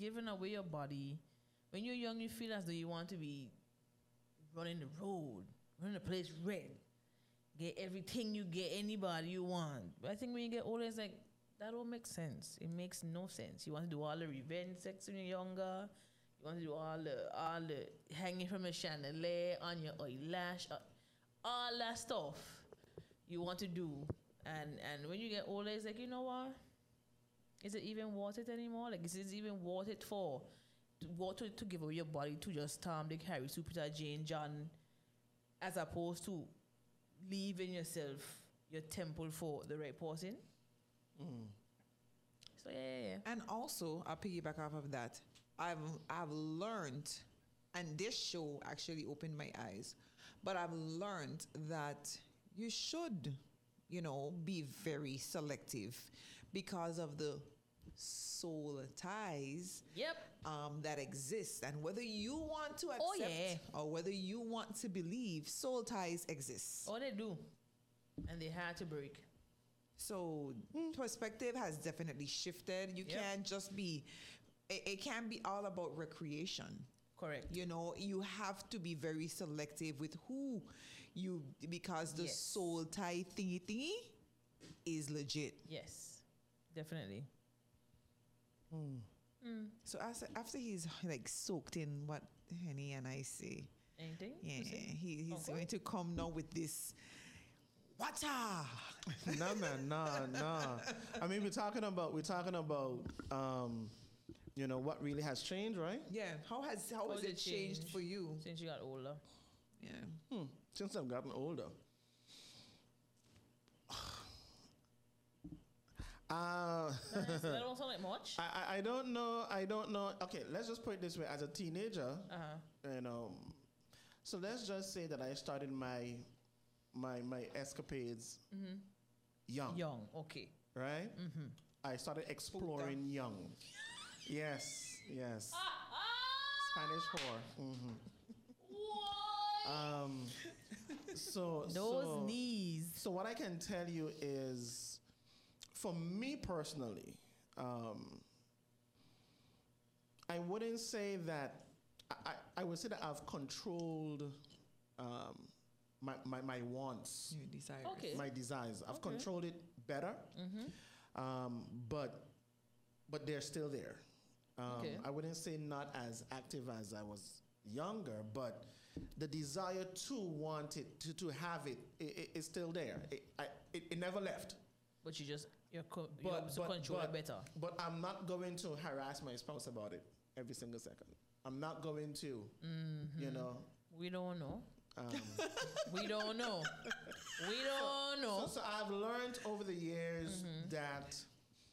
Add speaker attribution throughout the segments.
Speaker 1: giving away your body. When you're young, you feel as though you want to be running the road, running the place red, get everything you get, anybody you want. But I think when you get older, it's like, that don't make sense. It makes no sense. You want to do all the revenge sex when you're younger. You want to do all the hanging from a chandelier on your eyelash, all that stuff you want to do. And when you get older, it's like, you know what? Is it even worth it anymore? Like, is it even worth it to give away your body to just Tom, Dick, Harry, Sue, Peter, Jane, John, as opposed to leaving yourself, your temple for the right person? So yeah.
Speaker 2: And also, I'll piggyback off of that. I've learned, and this show actually opened my eyes, but I've learned that you should, be very selective because of the soul ties that exist. And whether you want to accept or whether you want to believe, soul ties exist.
Speaker 1: Oh, they do. And they had to break.
Speaker 2: So perspective has definitely shifted. You can't just be, it can't be all about recreation.
Speaker 1: Correct.
Speaker 2: You have to be very selective with who because the soul tie thingy is legit.
Speaker 1: Yes, definitely.
Speaker 2: So after he's like soaked in what Henny and I say.
Speaker 1: Anything?
Speaker 2: Yeah, he's going to come now with this. Water.
Speaker 3: No, man, no. I mean, we're talking about what really has changed, right?
Speaker 2: Yeah. How has it changed for you
Speaker 1: since you got older?
Speaker 2: Yeah.
Speaker 3: Since I've gotten older.
Speaker 1: That don't sound like much.
Speaker 3: I don't know. Okay, let's just put it this way. As a teenager, so let's just say that I started my escapades young.
Speaker 1: Young, okay.
Speaker 3: Right? Mm-hmm. I started exploring young. Yes. Spanish whore. Mm-hmm.
Speaker 1: What?
Speaker 3: So
Speaker 1: those knees.
Speaker 3: So what I can tell you is, for me personally, I wouldn't say that. I would say that I've controlled my wants,
Speaker 2: your desires.
Speaker 1: Okay.
Speaker 3: My desires. I've controlled it better, but they're still there. I wouldn't say not as active as I was younger, but the desire to want it, to have it is still there. It never left.
Speaker 1: But you're control it better.
Speaker 3: But I'm not going to harass my spouse about it every single second. I'm not going to,
Speaker 1: We don't know. We don't know.
Speaker 3: So I've learned over the years that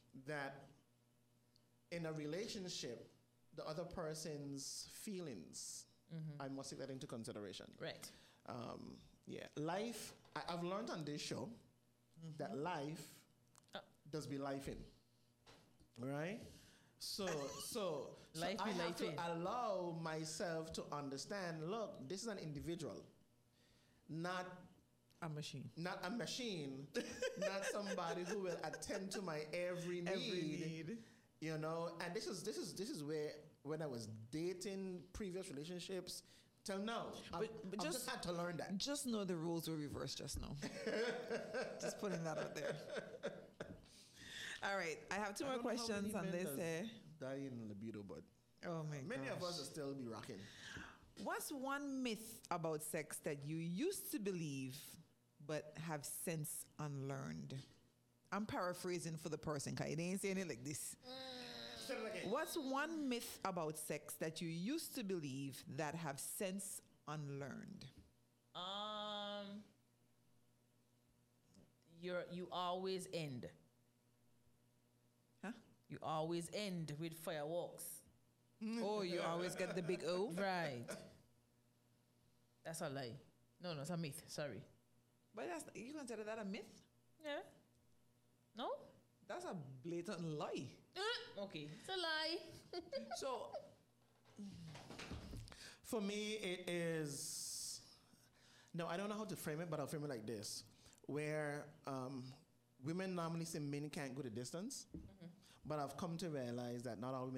Speaker 3: in a relationship, the other person's feelings, I must take that into consideration.
Speaker 1: Right.
Speaker 3: Life, I've learned on this show that life does be life in. Right? So
Speaker 1: life
Speaker 3: I
Speaker 1: be
Speaker 3: have
Speaker 1: life
Speaker 3: to
Speaker 1: in.
Speaker 3: allow myself to understand, look, this is an individual, not
Speaker 2: a machine.
Speaker 3: Not a machine, not somebody who will attend to my every need. And this is where, when I was dating previous relationships till now, I've just had to learn that.
Speaker 2: Just know the rules were reversed just now. Just putting that out there. All right, I have two more questions on this.
Speaker 3: Dying libido, but many of us will still be rocking.
Speaker 2: What's one myth about sex that you used to believe but have since unlearned? I'm paraphrasing for the person, because they ain't saying it like this. What's one myth about sex that you used to believe that have since unlearned?
Speaker 1: You always end.
Speaker 2: Huh?
Speaker 1: You always end with fireworks.
Speaker 2: Oh, you always get the big O?
Speaker 1: Right. That's a lie. No, it's a myth. Sorry.
Speaker 2: But you consider that a myth?
Speaker 1: Yeah. No?
Speaker 2: That's a blatant lie.
Speaker 1: Okay, it's a lie.
Speaker 2: So,
Speaker 3: for me, it is... No, I don't know how to frame it, but I'll frame it like this. Where women normally say men can't go the distance, but I've come to realize that not all women